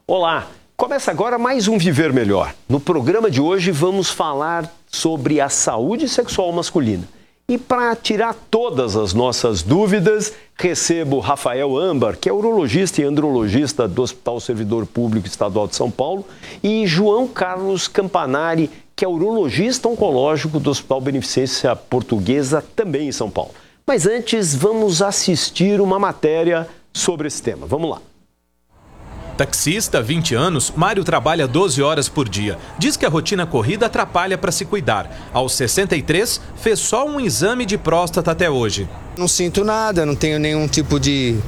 Olá, começa agora mais um Viver Melhor. No programa de hoje vamos falar sobre a saúde sexual masculina. E para tirar todas as nossas dúvidas, recebo Rafael Ambar, que é urologista e andrologista do Hospital Servidor Público Estadual de São Paulo, e João Carlos Campanari, que é urologista oncológico do Hospital Beneficência Portuguesa, também em São Paulo. Mas antes, vamos assistir uma matéria sobre esse tema. Vamos lá. Taxista há 20 anos, Mário trabalha 12 horas por dia. Diz que a rotina corrida atrapalha para se cuidar. Aos 63, fez só um exame de próstata até hoje. Não sinto nada, não tenho nenhum tipo de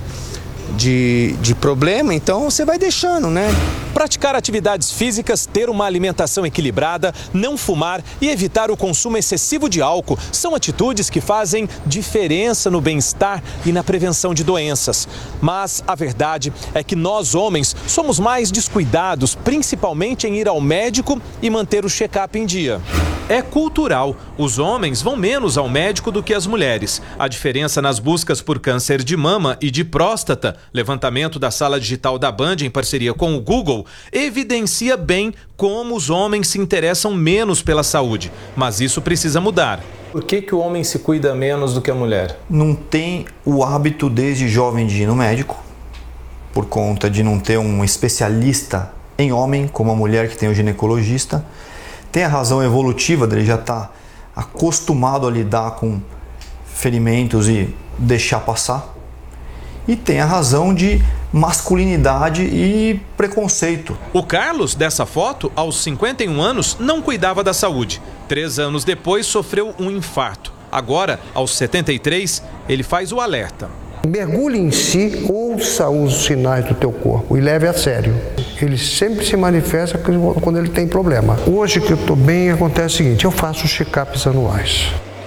problema, então você vai deixando, né? Praticar atividades físicas, ter uma alimentação equilibrada, não fumar e evitar o consumo excessivo de álcool são atitudes que fazem diferença no bem-estar e na prevenção de doenças. Mas a verdade é que nós, homens, somos mais descuidados, principalmente em ir ao médico e manter o check-up em dia. É cultural. Os homens vão menos ao médico do que as mulheres. A diferença nas buscas por câncer de mama e de próstata, levantamento da Sala Digital da Band em parceria com o Google, evidencia bem como os homens se interessam menos pela saúde. Mas isso precisa mudar. Por que o homem se cuida menos do que a mulher? Não tem o hábito desde jovem de ir no médico, por conta de não ter um especialista em homem, como a mulher que tem o ginecologista. Tem a razão evolutiva dele já estar acostumado a lidar com ferimentos e deixar passar. E tem a razão de masculinidade e preconceito. O Carlos, dessa foto, aos 51 anos, não cuidava da saúde. 3 anos depois, sofreu um infarto. Agora, aos 73, ele faz o alerta. Mergulhe em si, ouça os sinais do teu corpo e leve a sério. Ele sempre se manifesta quando ele tem problema. Hoje que eu estou bem, acontece o seguinte, eu faço check-ups anuais.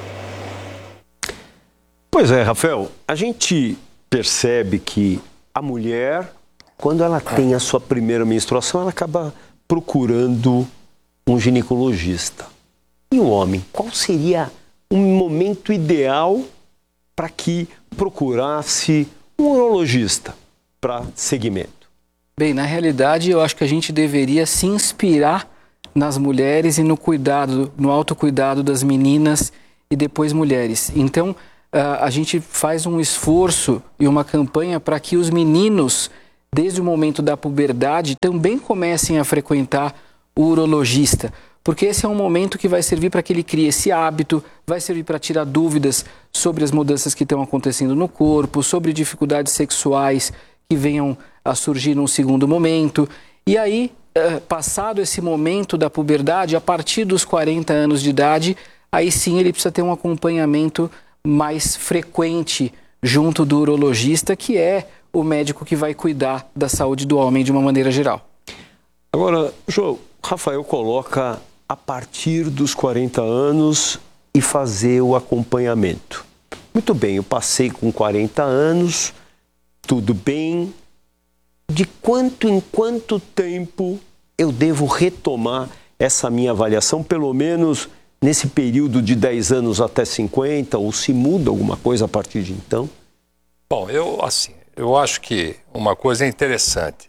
Pois é, Rafael, a gente percebe que a mulher, quando ela tem a sua primeira menstruação, ela acaba procurando um ginecologista. E o homem, qual seria o momento ideal para que procurasse um urologista para seguimento? Bem, na realidade, eu acho que a gente deveria se inspirar nas mulheres e no cuidado, no autocuidado das meninas e depois mulheres. Então, a gente faz um esforço e uma campanha para que os meninos, desde o momento da puberdade, também comecem a frequentar o urologista. Porque esse é um momento que vai servir para que ele crie esse hábito, vai servir para tirar dúvidas sobre as mudanças que estão acontecendo no corpo, sobre dificuldades sexuais que venham a surgir num segundo momento. E aí, passado esse momento da puberdade, a partir dos 40 anos de idade, aí sim ele precisa ter um acompanhamento mais frequente junto do urologista, que é o médico que vai cuidar da saúde do homem de uma maneira geral. Agora, João, Rafael coloca a partir dos 40 anos e fazer o acompanhamento. Muito bem, eu passei com 40 anos, tudo bem. De quanto em quanto tempo eu devo retomar essa minha avaliação, pelo menos nesse período de 10 anos até 50, ou se muda alguma coisa a partir de então? Bom, eu acho que uma coisa interessante,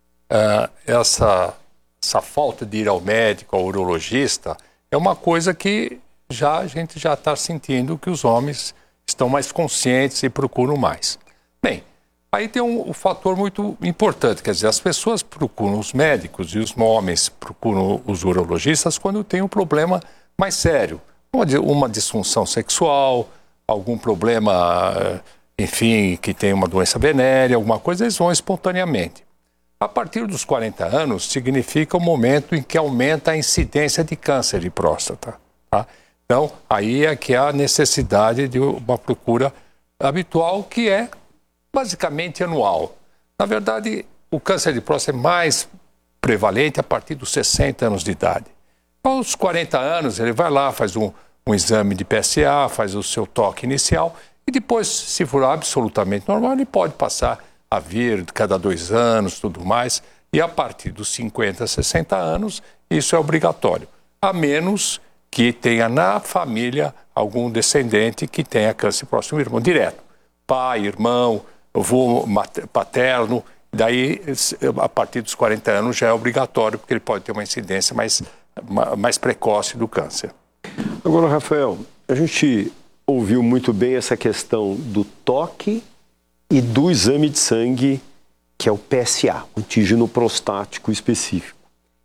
essa falta de ir ao médico, ao urologista, é uma coisa que a gente já está sentindo que os homens estão mais conscientes e procuram mais. Bem, aí tem um fator muito importante, quer dizer, as pessoas procuram os médicos e os homens procuram os urologistas quando tem um problema mais sério, uma disfunção sexual, algum problema, enfim, que tem uma doença venérea, alguma coisa, eles vão espontaneamente. A partir dos 40 anos, significa o momento em que aumenta a incidência de câncer de próstata. Tá? Então, aí é que há a necessidade de uma procura habitual, que é basicamente anual. Na verdade, o câncer de próstata é mais prevalente a partir dos 60 anos de idade. Aos 40 anos, ele vai lá, faz um exame de PSA, faz o seu toque inicial e depois, se for absolutamente normal, ele pode passar a vir cada 2 anos, tudo mais. E a partir dos 50, 60 anos, isso é obrigatório. A menos que tenha na família algum descendente que tenha câncer próximo irmão direto. Pai, irmão, avô paterno, Daí, a partir dos 40 anos já é obrigatório, porque ele pode ter uma incidência mais precoce do câncer. Agora, Rafael, a gente ouviu muito bem essa questão do toque e do exame de sangue, que é o PSA, o antígeno prostático específico.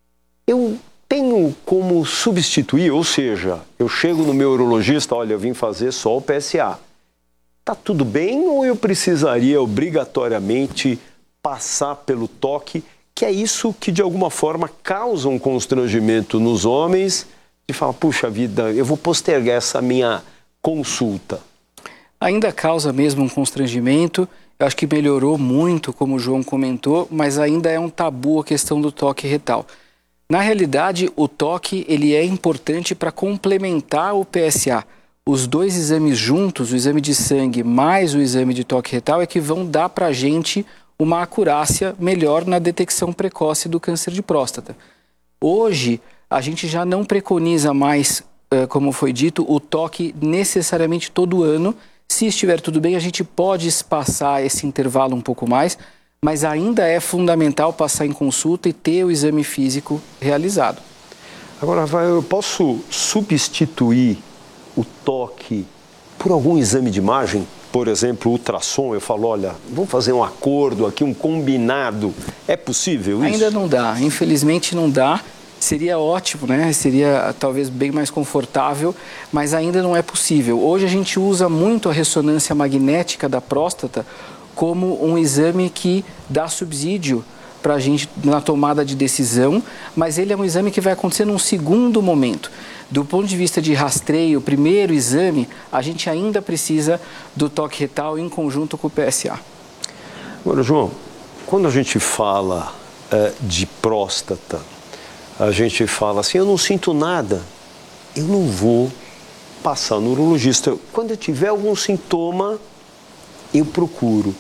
Eu tenho como substituir, ou seja, eu chego no meu urologista, olha, eu vim fazer só o PSA. Tá tudo bem ou eu precisaria obrigatoriamente passar pelo toque, que é isso que de alguma forma causa um constrangimento nos homens e fala, puxa vida, eu vou postergar essa minha consulta? Ainda causa mesmo um constrangimento. Eu acho que melhorou muito, como o João comentou, mas ainda é um tabu a questão do toque retal. Na realidade, o toque ele é importante para complementar o PSA. Os dois exames juntos, o exame de sangue mais o exame de toque retal, é que vão dar para a gente uma acurácia melhor na detecção precoce do câncer de próstata. Hoje, a gente já não preconiza mais, como foi dito, o toque necessariamente todo ano. Se estiver tudo bem, a gente pode espaçar esse intervalo um pouco mais, mas ainda é fundamental passar em consulta e ter o exame físico realizado. Agora, eu posso substituir o toque por algum exame de imagem? Por exemplo, ultrassom, eu falo, olha, vamos fazer um acordo aqui, um combinado. É possível isso? Ainda não dá, infelizmente não dá. Seria ótimo, né? Seria talvez bem mais confortável, mas ainda não é possível. Hoje a gente usa muito a ressonância magnética da próstata como um exame que dá subsídio para a gente na tomada de decisão, mas ele é um exame que vai acontecer num segundo momento. Do ponto de vista de rastreio, o primeiro exame, a gente ainda precisa do toque retal em conjunto com o PSA. Agora, João, quando a gente fala de próstata, a gente fala assim, eu não sinto nada, eu não vou passar no urologista. Quando eu tiver algum sintoma, eu procuro.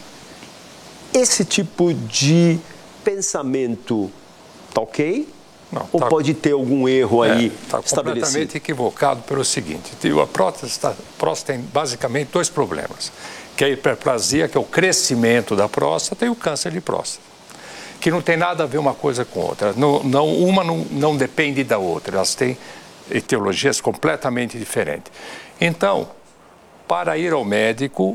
Esse tipo de pensamento está ok? Não, ou pode ter algum erro aí estabelecido? Está completamente equivocado pelo seguinte, a próstata tem basicamente dois problemas, que é a hiperplasia, que é o crescimento da próstata, e o câncer de próstata, que não tem nada a ver uma coisa com outra. Uma não depende da outra, elas têm etiologias completamente diferentes. Então, para ir ao médico,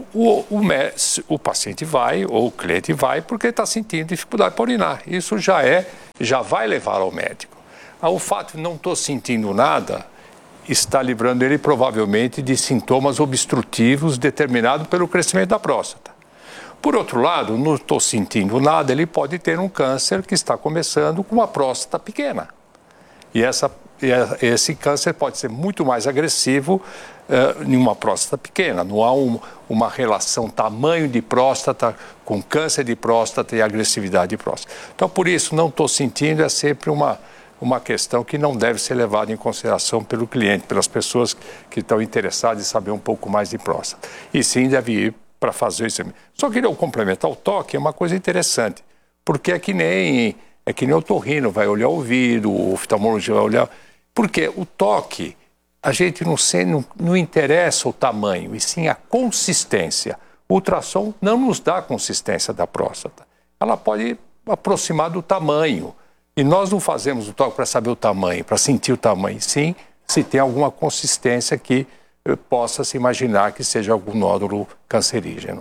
o paciente vai, ou o cliente vai, porque está sentindo dificuldade para urinar. Isso já vai levar ao médico. O fato de não estou sentindo nada está livrando ele provavelmente de sintomas obstrutivos determinados pelo crescimento da próstata. Por outro lado, não estou sentindo nada, ele pode ter um câncer que está começando com uma próstata pequena. E esse câncer pode ser muito mais agressivo em uma próstata pequena. Não há uma relação tamanho de próstata com câncer de próstata e agressividade de próstata. Então, por isso, não estou sentindo, é sempre uma questão que não deve ser levada em consideração pelo cliente, pelas pessoas que estão interessadas em saber um pouco mais de próstata. E sim, deve ir para fazer o exame. Só queria complementar o toque, é uma coisa interessante, porque é que nem o otorrino vai olhar o ouvido, o oftalmologista vai olhar, porque o toque, a gente não interessa o tamanho, e sim a consistência. O ultrassom não nos dá a consistência da próstata, ela pode aproximar do tamanho, e nós não fazemos o toque para saber o tamanho, para sentir o tamanho, sim, se tem alguma consistência que possa se imaginar que seja algum nódulo cancerígeno.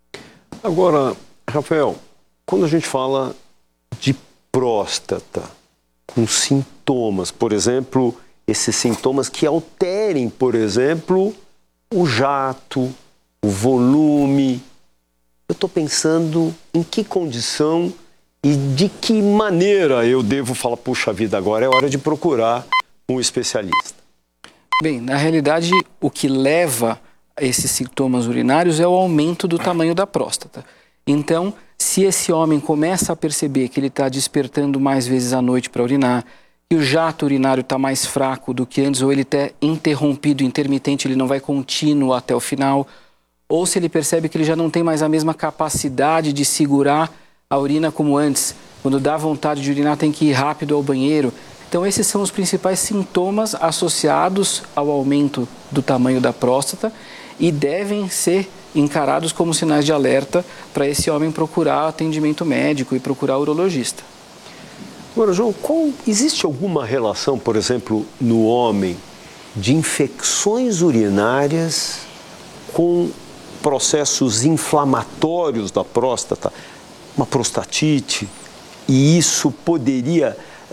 Agora, Rafael, quando a gente fala de próstata com sintomas, por exemplo, esses sintomas que alterem, por exemplo, o jato, o volume, eu estou pensando em que condição e de que maneira eu devo falar, puxa vida, agora é hora de procurar um especialista. Bem, na realidade, o que leva a esses sintomas urinários é o aumento do tamanho da próstata. Então, se esse homem começa a perceber que ele está despertando mais vezes à noite para urinar, que o jato urinário está mais fraco do que antes, ou ele está interrompido, intermitente, ele não vai contínuo até o final, ou se ele percebe que ele já não tem mais a mesma capacidade de segurar a urina como antes, quando dá vontade de urinar tem que ir rápido ao banheiro. Então esses são os principais sintomas associados ao aumento do tamanho da próstata e devem ser encarados como sinais de alerta para esse homem procurar atendimento médico e procurar urologista. Agora, João, existe alguma relação, por exemplo, no homem, de infecções urinárias com processos inflamatórios da próstata, uma prostatite, e isso poderia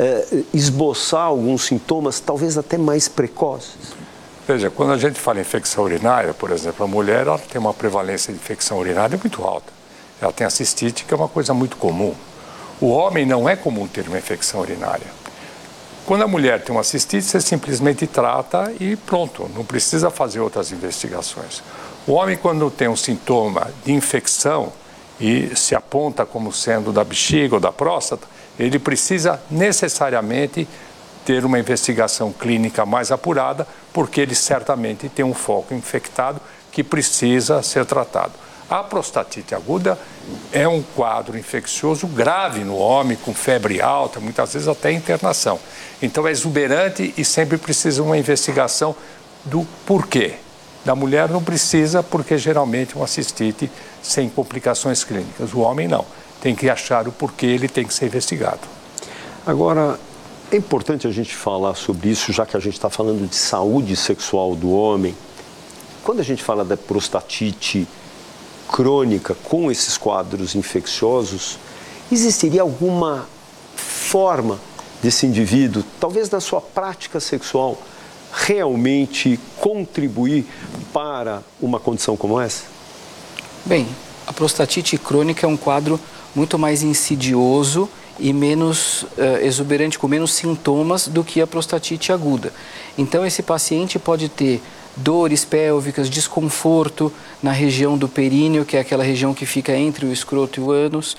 esboçar alguns sintomas, talvez até mais precoces? Veja, quando a gente fala em infecção urinária, por exemplo, a mulher ela tem uma prevalência de infecção urinária muito alta. Ela tem a cistite, que é uma coisa muito comum. O homem não é comum ter uma infecção urinária. Quando a mulher tem uma cistite, você simplesmente trata e pronto, não precisa fazer outras investigações. O homem, quando tem um sintoma de infecção e se aponta como sendo da bexiga ou da próstata, ele precisa necessariamente ter uma investigação clínica mais apurada, porque ele certamente tem um foco infectado que precisa ser tratado. A prostatite aguda é um quadro infeccioso grave no homem, com febre alta, muitas vezes até internação. Então é exuberante e sempre precisa uma investigação do porquê. Da mulher não precisa, porque geralmente é uma cistite sem complicações clínicas. O homem não. Tem que achar o porquê, ele tem que ser investigado. Agora, é importante a gente falar sobre isso, já que a gente está falando de saúde sexual do homem. Quando a gente fala da prostatite crônica com esses quadros infecciosos, existiria alguma forma desse indivíduo, talvez na sua prática sexual, realmente contribuir para uma condição como essa? Bem, a prostatite crônica é um quadro muito mais insidioso e menos exuberante, com menos sintomas do que a prostatite aguda. Então, esse paciente pode ter dores pélvicas, desconforto na região do períneo, que é aquela região que fica entre o escroto e o ânus,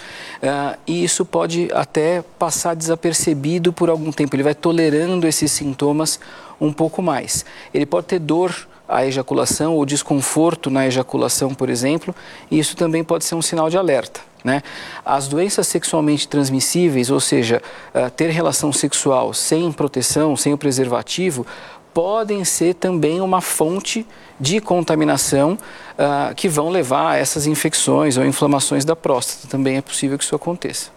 e isso pode até passar desapercebido por algum tempo. Ele vai tolerando esses sintomas um pouco mais. Ele pode ter dor à ejaculação ou desconforto na ejaculação, por exemplo, e isso também pode ser um sinal de alerta, né? As doenças sexualmente transmissíveis, ou seja, ter relação sexual sem proteção, sem o preservativo, podem ser também uma fonte de contaminação que vão levar a essas infecções ou inflamações da próstata. Também é possível que isso aconteça.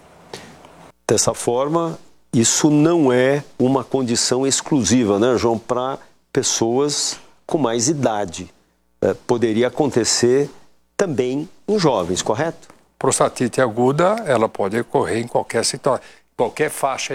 Dessa forma, isso não é uma condição exclusiva, né, João, para pessoas com mais idade. Poderia acontecer também em jovens, correto? Prostatite aguda, ela pode ocorrer em qualquer situação, qualquer faixa